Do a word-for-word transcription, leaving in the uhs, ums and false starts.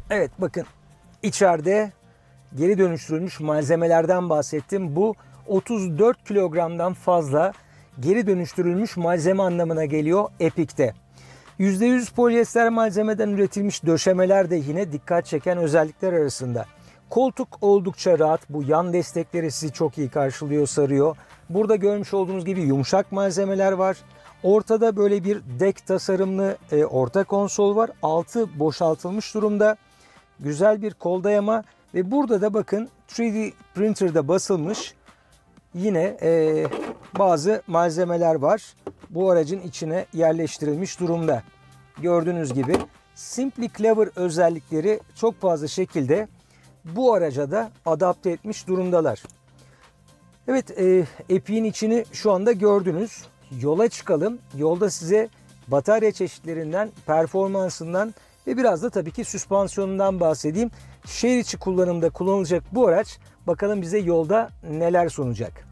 Evet, bakın içeride geri dönüştürülmüş malzemelerden bahsettim. Bu otuz dört kilogramdan fazla geri dönüştürülmüş malzeme anlamına geliyor Epic'te. yüzde yüz polyester malzemeden üretilmiş döşemeler de yine dikkat çeken özellikler arasında. Koltuk oldukça rahat. Bu yan destekleri sizi çok iyi karşılıyor, sarıyor. Burada görmüş olduğunuz gibi yumuşak malzemeler var. Ortada böyle bir deck tasarımlı e, orta konsol var. Altı boşaltılmış durumda. Güzel bir kol dayama ve burada da bakın üç D printer'da basılmış yine e, bazı malzemeler var. Bu aracın içine yerleştirilmiş durumda. Gördüğünüz gibi Simply Clever özellikleri çok fazla şekilde bu araca da adapte etmiş durumdalar. Evet, e, Epic'in içini şu anda gördünüz. Yola çıkalım. Yolda size batarya çeşitlerinden, performansından ve biraz da tabii ki süspansiyonundan bahsedeyim. Şehir içi kullanımda kullanılacak bu araç bakalım bize yolda neler sunacak.